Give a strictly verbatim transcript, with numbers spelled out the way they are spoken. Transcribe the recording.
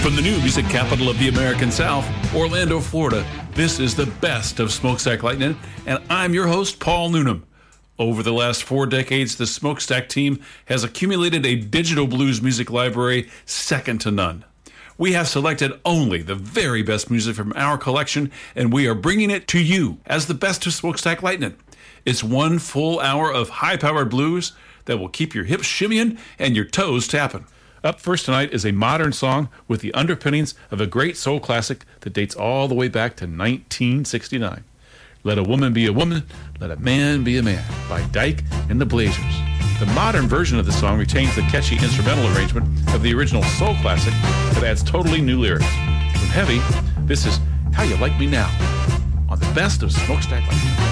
From the new music capital of the American South, Orlando, Florida, this is the best of Smokestack Lightning, and I'm your host, Paul Noonan. Over the last four decades, the Smokestack team has accumulated a digital blues music library second to none. We have selected only the very best music from our collection, and we are bringing it to you as the best of Smokestack Lightning. It's one full hour of high-powered blues that will keep your hips shimmying and your toes tapping. Up first tonight is a modern song with the underpinnings of a great soul classic that dates all the way back to nineteen sixty-nine. Let a Woman Be a Woman, Let a Man Be a Man by Dyke and the Blazers. The modern version of the song retains the catchy instrumental arrangement of the original soul classic but adds totally new lyrics. From Heavy, this is How You Like Me Now on the best of Smokestack Lightning.